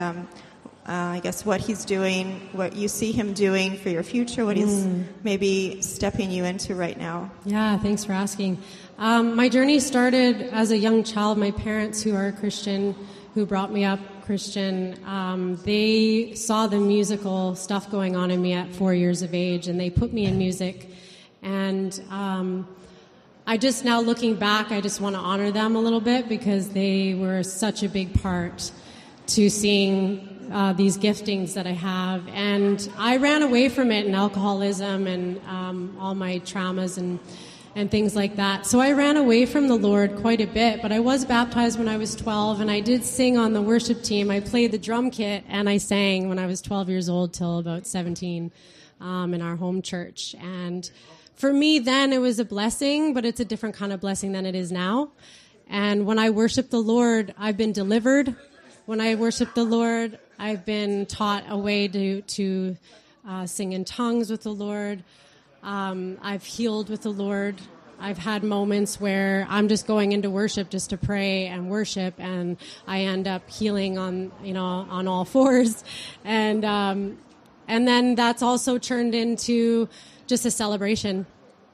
I guess what he's doing, what you see him doing for your future, what he's maybe stepping you into right now. Yeah, thanks for asking. My journey started as a young child. My parents, who are Christian, who brought me up Christian, they saw the musical stuff going on in me at 4 years of age, and they put me in music. And I just, now looking back, I just want to honor them a little bit, because they were such a big part to seeing these giftings that I have. And I ran away from it in alcoholism and all my traumas and things like that. So I ran away from the Lord quite a bit, but I was baptized when I was 12, and I did sing on the worship team. I played the drum kit, and I sang when I was 12 years old till about 17 in our home church. And for me then, it was a blessing, but it's a different kind of blessing than it is now. And when I worship the Lord, I've been delivered. When I worship the Lord, I've been taught a way to sing in tongues with the Lord. I've healed with the Lord. I've had moments where I'm just going into worship just to pray and worship, and I end up healing on all fours. And then that's also turned into just a celebration,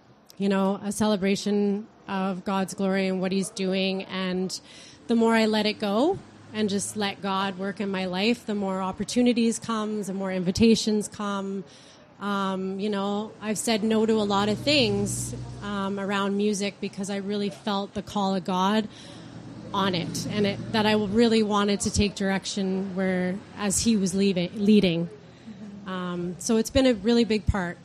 a celebration of God's glory and what he's doing. And the more I let it go and just let God work in my life, the more opportunities come, the more invitations come. I've said no to a lot of things around music because I really felt the call of God on it, and that I really wanted to take direction where as he was leading. So it's been a really big part.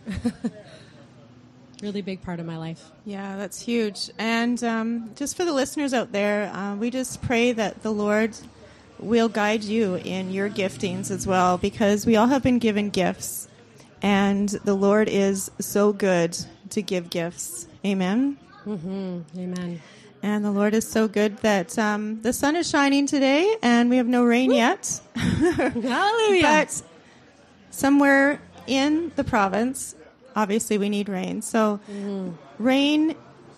Really big part of my life. Yeah, that's huge. And just for the listeners out there, we just pray that the Lord will guide you in your giftings as well, because we all have been given gifts, and the Lord is so good to give gifts. Amen? Mm-hmm. Amen. And the Lord is so good that the sun is shining today, and we have no rain yet. Hallelujah. But somewhere in the province, obviously we need rain. So rain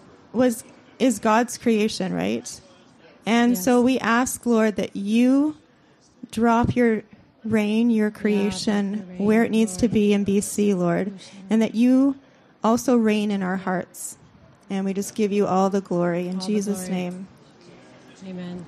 is God's creation, right? And yes. So we ask, Lord, that you drop your rain, your creation, rain, where it needs Lord. To be in BC, Lord, and that you also reign in our hearts. And we just give you all the glory in Jesus' name. Amen.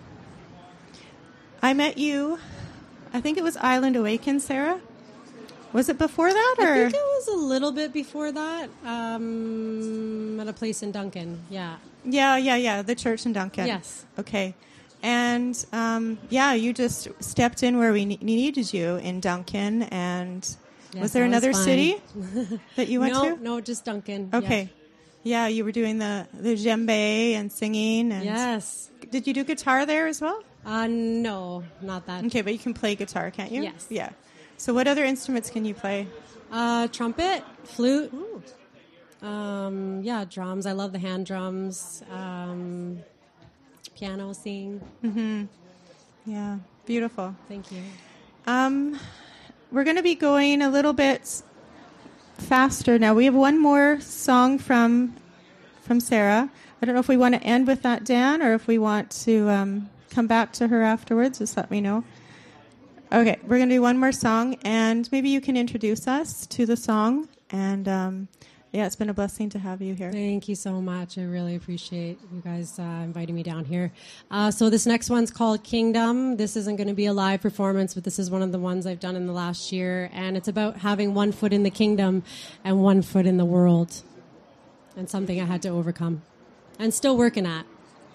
I met you, I think it was Island Awaken, Sarah? Was it before that? Or? I think it was a little bit before that, at a place in Duncan, yeah. Yeah, the church in Duncan. Yes. Okay. And, you just stepped in where we needed you in Duncan. And yes, was there another city that you went to? No, just Duncan. Okay. Yeah, you were doing the djembe and singing. And yes. Did you do guitar there as well? No, not that. Okay, but you can play guitar, can't you? Yes. Yeah. So what other instruments can you play? Trumpet, flute. Ooh. Drums. I love the hand drums. Piano, sing. Mm-hmm. Yeah, beautiful. Thank you. We're going to be going a little bit faster now. We have one more song from Sarah. I don't know if we want to end with that, Dan, or if we want to come back to her afterwards. Just let me know. Okay, we're going to do one more song, and maybe you can introduce us to the song. And, it's been a blessing to have you here. Thank you so much. I really appreciate you guys inviting me down here. So this next one's called Kingdom. This isn't going to be a live performance, but this is one of the ones I've done in the last year. And it's about having one foot in the kingdom and one foot in the world. And something I had to overcome and still working at.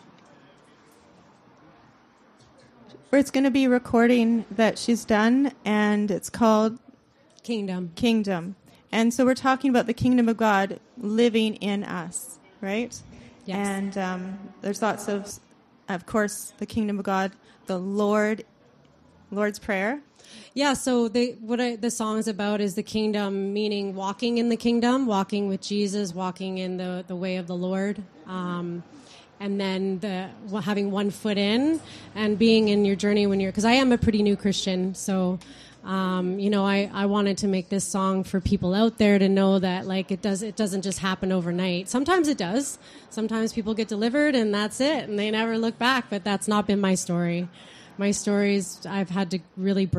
It's going to be a recording that she's done, and it's called Kingdom. And so we're talking about the kingdom of God living in us, right? Yes. And there's lots of course, the kingdom of God, the Lord's Prayer. Yeah, so the song is about is the kingdom, meaning walking in the kingdom, walking with Jesus, walking in the way of the Lord. And then having one foot in and being in your journey because I am a pretty new Christian, so I wanted to make this song for people out there to know that it doesn't just happen overnight. Sometimes it does. Sometimes people get delivered and that's it, and they never look back. But that's not been my story. my stories, I've had to really